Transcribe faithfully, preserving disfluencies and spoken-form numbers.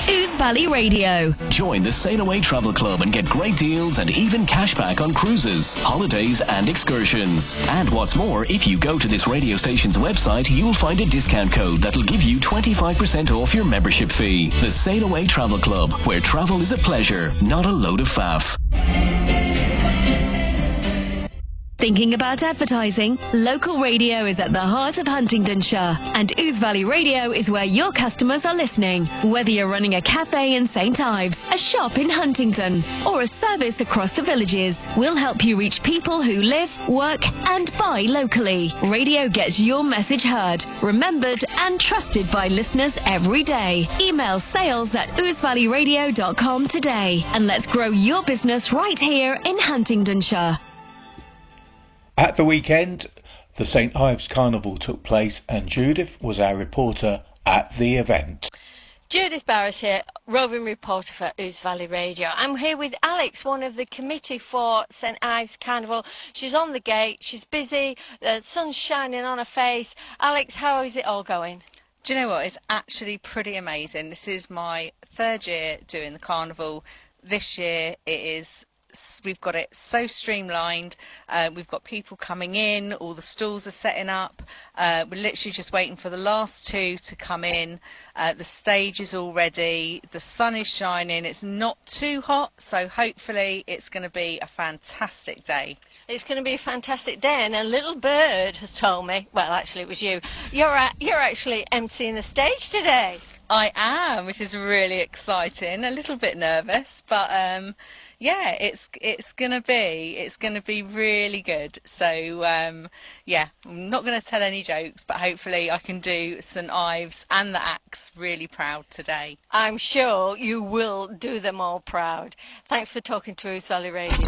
Ouse Valley Radio. Join the Sail Away Travel Club and get great deals and even cashback on cruises, holidays and excursions. And what's more, if you go to this radio station's website, you'll find a discount code that'll give you twenty-five percent off your membership fee. The Sail Away Travel Club, where travel is a pleasure, not a load of faff. Thinking about advertising? Local radio is at the heart of Huntingdonshire, and Ouse Valley Radio is where your customers are listening. Whether you're running a cafe in Saint Ives, a shop in Huntingdon, or a service across the villages, we'll help you reach people who live, work and buy locally. Radio gets your message heard, remembered and trusted by listeners every day. Email sales at ouse valley radio dot com today, and let's grow your business right here in Huntingdonshire. At the weekend, the Saint Ives Carnival took place and Judith was our reporter at the event. Judith Barrett here, roving reporter for Ouse Valley Radio. I'm here with Alex, one of the committee for Saint Ives Carnival. She's on the gate, she's busy, the sun's shining on her face. Alex, how is it all going? Do you know what? It's actually pretty amazing. This is my third year doing the carnival. This year it is... We've got it so streamlined. Uh, we've got people coming in, all the stalls are setting up. Uh, we're literally just waiting for the last two to come in. Uh, the stage is all ready. The sun is shining. It's not too hot, so hopefully it's going to be a fantastic day. It's going to be a fantastic day, and a little bird has told me, well, actually it was you, you're, at, you're actually emceeing the stage today. I am, which is really exciting. A little bit nervous, but um, yeah, it's it's gonna be it's gonna be really good. So um, yeah, I'm not going to tell any jokes, but hopefully I can do Saint Ives and the acts really proud today. I'm sure you will do them all proud. Thanks for talking to Ouse Valley Radio.